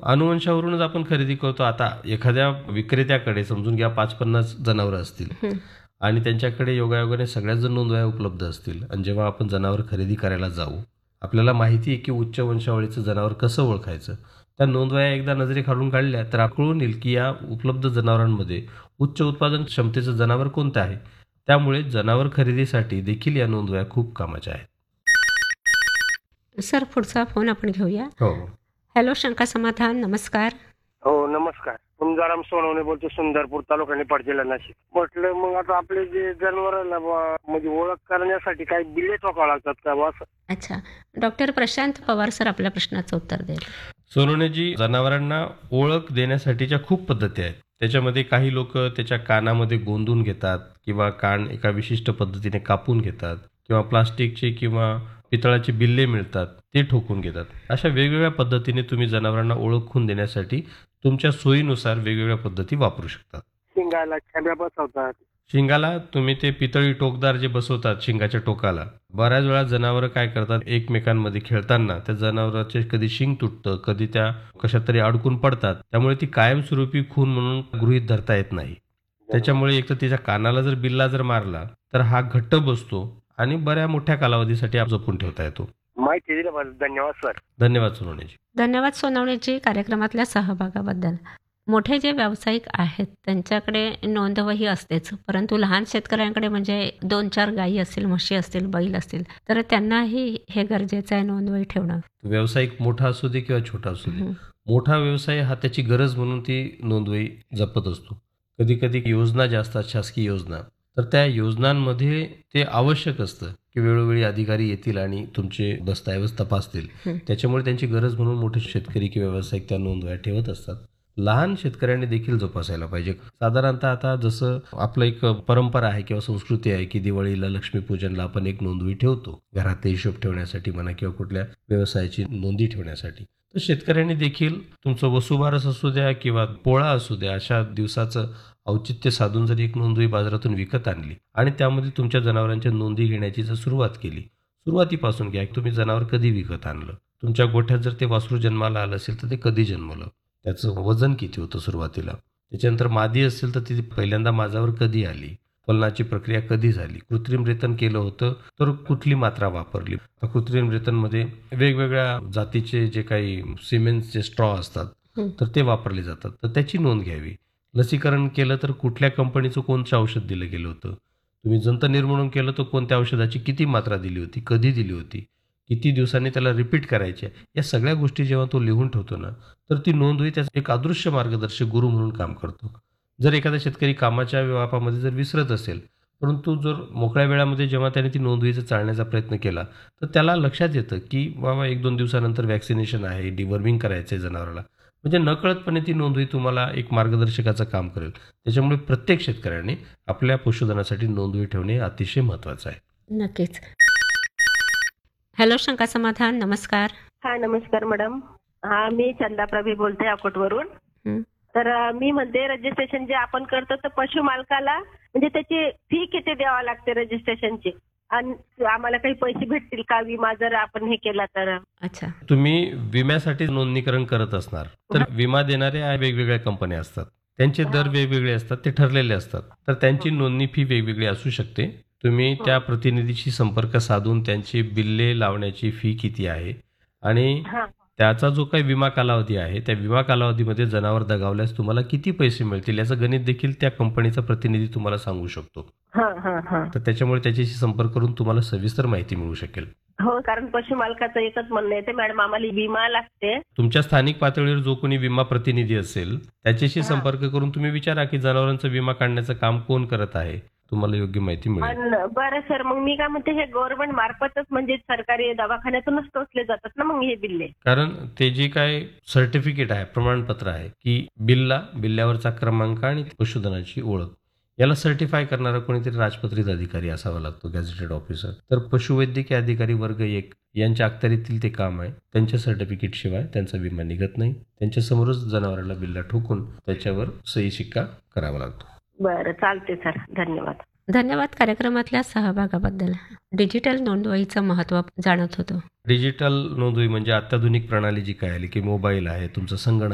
अनुवंशावरूनच आपण खरेदी करतो. आता एखाद्या विक्रेत्याकडे समजून घ्या 5-50 जनावरं असतील आणि त्यांच्याकडे योगायोगाने सगळ्याच जण नोंदवह्या उपलब्ध असतील आणि जेव्हा आपण जनावर खरेदी करायला जाऊ, आपल्याला माहिती आहे की उच्च वंशावळीचं जनावर कसं ओळखायचं. त्या नोंदवह्या एकदा नजरेखालून काढल्या तर कळून येईल की या उपलब्ध जनावरांमध्ये उच्च उत्पादन क्षमतेचं जनावर कोणतं आहे. त्यामुळे जनावर खरेदीसाठी देखील या नोंदवह्या खूप कामाच्या आहेत. सर, पुढचा फोन आपण घेऊया. हो. हॅलो, शंका समाधान, नमस्कार. हो नमस्कार. तुमजाराम सोनवणे बोलतो, सुंदरपूर तालुका निपाट जिल्हा नाशिक. म्हटलं मग आता आपले जे जनावरांना म्हणजे ओळख करण्यासाठी काही बिले ठोकावं लागतात का बा असं? अच्छा, डॉक्टर प्रशांत पवार सर आपल्या प्रश्नाचं उत्तर देईल. सोनवणेजी, जनावरांना ओळख देण्यासाठीच्या खूप पद्धती आहेत. त्याच्यामध्ये काही लोक त्याच्या कानामध्ये गोंदून घेतात किंवा कान एका विशिष्ट पद्धतीने कापून घेतात किंवा प्लास्टिकचे किंवा पितळाचे बिल्ले मिळतात ते ठोकून घेतात. अशा वेगवेगळ्या पद्धतीने तुम्ही जनावरांना ओळखून देण्यासाठी तुमच्या सोयीनुसार वेगवेगळ्या पद्धती वापरू शकतात. शिंगाला छाब्या बसवतात. शिंगाला तुम्ही ते पितळी टोकदार जे बसवतात शिंगाच्या टोकाला, बऱ्याच वेळा जनावरं काय करतात, एकमेकांमध्ये खेळताना त्या जनावराचे कधी शिंग तुटतं, कधी त्या कशात तरी अडकून पडतात. त्यामुळे ती कायमस्वरूपी खून म्हणून गृहीत धरता येत नाही. त्याच्यामुळे एक तर तिच्या कानाला जर बिल्ला जर मारला तर हा घट्ट बसतो आणि बऱ्या मोठ्या कालावधीसाठी जपून ठेवता येतो. माहिती दिल्याबद्दल धन्यवाद सर. धन्यवाद सोनवणेजी. धन्यवाद सोनवणेजी कार्यक्रमातल्या सहभागाबद्दल. मोठे जे व्यावसायिक आहेत त्यांच्याकडे नोंदवही असतेच, परंतु लहान शेतकऱ्यांकडे म्हणजे 2-4 गायी असतील, म्हशी असतील, बैल असतील, तर त्यांनाही हे गरजेचं आहे नोंदवही ठेवणं. व्यावसायिक मोठा असू दे किंवा छोटा असू दे, मोठा व्यवसाय हा त्याची गरज म्हणून ती नोंदवही जपत असतो. कधी कधी योजना ज्या असतात, शासकीय योजना, तर त्या योजनांमध्ये ते आवश्यक असतं की वेळोवेळी अधिकारी येतील आणि तुमचे दस्तऐवज तपासतील. त्याच्यामुळे त्यांची गरज म्हणून मोठे शेतकरी किंवा व्यावसायिक त्या नोंदवह्या ठेवत असतात. लहान शेतकऱ्यांनी देखील जोपासायला पाहिजे. साधारणतः आता जसं आपलं एक परंपरा आहे किंवा संस्कृती आहे की दिवाळीला, लक्ष्मीपूजनला आपण एक नोंदवही ठेवतो, घरातले हिशोब ठेवण्यासाठी म्हणा किंवा कुठल्या व्यवसायाची नोंदी ठेवण्यासाठी. तर शेतकऱ्यांनी देखील तुमचं वसुबारस असू द्या किंवा पोळा असू द्या, अशा दिवसाचं औचित्य साधून जर एक नोंदवही बाजारातून विकत आणली आणि त्यामध्ये तुमच्या जनावरांच्या नोंदी घेण्याची जर सुरुवात केली, सुरुवातीपासून घ्या. तुम्ही जनावर कधी विकत आणलं, तुमच्या गोठ्यात जर ते वासरू जन्माला आलं असेल तर ते कधी जन्मलं, त्याचं वजन किती होतं सुरुवातीला, त्याच्यानंतर मादी असेल तर ती पहिल्यांदा माझ्यावर कधी आली, फलनाची प्रक्रिया कधी झाली, कृत्रिम रेतन केलं होतं तर कुठली मात्रा वापरली. कृत्रिम रेतनमध्ये वेगवेगळ्या जातीचे जे काही सिमेंटचे स्ट्रॉ असतात तर ते वापरले जातात, तर त्याची नोंद घ्यावी. लसीकरण केलं तर कुठल्या कंपनीचं कोणतं औषध दिलं गेलं होतं, तुम्ही जंत निर्मूलन केलं तर कोणत्या औषधाची किती मात्रा दिली होती, कधी दिली होती, किती दिवसांनी त्याला रिपीट करायचे, या सगळ्या गोष्टी जेव्हा तो लिहून ठेवतो ना, तर ती नोंदवही त्याचा एक अदृश्य मार्गदर्शक गुरु म्हणून काम करतो. जर एखादा शेतकरी कामाच्या व्यापामध्ये जर विसरत असेल, परंतु जर मोकळ्या वेळामध्ये जेव्हा त्याने ती नोंदवहीचं चालण्याचा प्रयत्न केला तर त्याला लक्षात येतं की बाबा 1-2 दिवसानंतर वॅक्सिनेशन आहे, डिवर्मिंग करायचं आहे जनावराला, म्हणजे नकळतपणे ती नोंदवही तुम्हाला एक मार्गदर्शकाचं काम करेल. त्याच्यामुळे प्रत्येक शेतकऱ्याने आपल्या पशुधनासाठी नोंदवही ठेवणे अतिशय महत्त्वाचं आहे. नक्कीच. हॅलो, शंका समाधान, नमस्कार. हा नमस्कार मॅडम. हा मी चंदा प्रभे बोलते अकोटवरून. तर मी म्हणते रजिस्ट्रेशन जे आपण करतो तर पशु मालकाला म्हणजे त्याची फी किती द्यावी लागते रजिस्ट्रेशनची, आणि आम्हाला काही पैसे भेटतील का विमा जर आपण हे केला तर? अच्छा, तुम्ही विम्यासाठी नोंदणीकरण करत असणार तर विमा देणाऱ्या वेगवेगळ्या कंपन्या असतात, त्यांचे दर वेगवेगळे असतात, ते ठरलेले असतात, तर त्यांची नोंदणी फी वेगवेगळी असू शकते. तुम्ही त्या प्रतिनिधीशी संपर्क साधून त्यांची बिल्ले लावण्याची फी किती आहे आणि त्याचा जो काही विमा कालावधी आहे त्या विमा कालावधीमध्ये जनावर दगावल्यास तुम्हाला किती पैसे मिळतील याचं गणित देखील त्या कंपनीचा प्रतिनिधी तुम्हाला सांगू शकतो. तर त्याच्यामुळे त्याच्याशी संपर्क करून तुम्हाला सविस्तर माहिती मिळू शकेल. हो, कारण पशु मालकाचं एकच म्हणणं येते मॅडम आम्हाला विमा लागते. तुमच्या स्थानिक पातळीवर जो कोणी विमा प्रतिनिधी असेल त्याच्याशी संपर्क करून तुम्ही विचारा की जनावरांचा विमा काढण्याचं काम कोण करत आहे, तुम्हाला योग्य माहिती मिळेल. बरं सर, मग मी काय म्हणते हे गव्हर्नमेंट मार्फतच म्हणजे सरकारी दवाखान्यातूनच टोचले जातात ना मग हे बिल्ले? कारण ते जे काय सर्टिफिकेट आहे, प्रमाणपत्र आहे की बिल्ल्यावरचा क्रमांक आणि पशुधनाची ओळख, याला सर्टिफाय करणारा कोणीतरी राजपत्रित अधिकारी असावा लागतो, गॅझेटेड ऑफिसर. तर पशुवैद्यकीय अधिकारी वर्ग 1 यांच्या अखत्यारीतील ते काम आहे. त्यांच्या सर्टिफिकेट शिवाय त्यांचा विमा निघत नाही. त्यांच्या समोरच जनावराला बिल्ला ठोकून त्याच्यावर सही शिक्का करावा लागतो. बरं, चालते सर, धन्यवाद. धन्यवाद कार्यक्रमातल्या सहभागाबद्दल. डिजिटल नोंदवहीचं महत्त्व जाणत होतो. डिजिटल नोंदवही म्हणजे अत्याधुनिक प्रणाली जी काय आली की मोबाईल आहे, तुमचा संगणक